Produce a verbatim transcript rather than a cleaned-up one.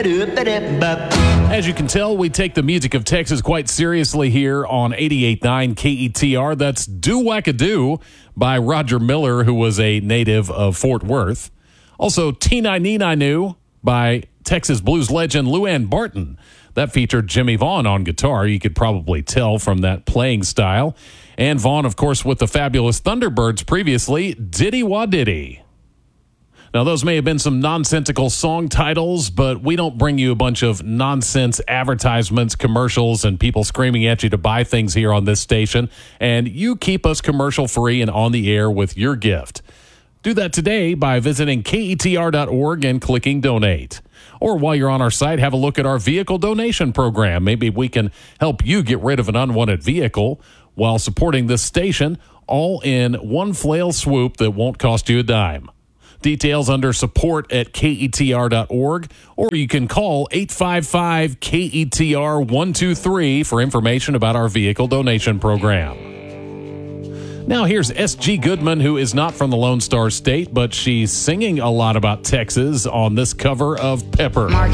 As you can tell, we take the music of Texas quite seriously here on eighty-eight point nine K E T R. That's Do Wackadoo by Roger Miller, who was a native of Fort Worth. Also, Teen I Neen I Knew by Texas blues legend Luann Barton. That featured Jimmy Vaughn on guitar. You could probably tell from that playing style. And Vaughn, of course, with the fabulous Thunderbirds previously, Diddy Wah Diddy. Now, those may have been some nonsensical song titles, but we don't bring you a bunch of nonsense advertisements, commercials, and people screaming at you to buy things here on this station. And you keep us commercial-free and on the air with your gift. Do that today by visiting K E T R dot org and clicking Donate. Or while you're on our site, have a look at our vehicle donation program. Maybe we can help you get rid of an unwanted vehicle while supporting this station, all in one flail swoop that won't cost you a dime. Details under support at K E T R dot org, or you can call eight five five K E T R one two three for information about our vehicle donation program. Now here's S G Goodman, who is not from the Lone Star State, but she's singing a lot about Texas on this cover of Pepper.